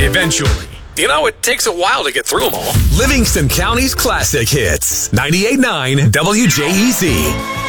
eventually. You know, it takes a while to get through them all. Livingston County's classic hits. 98.9 WJEZ.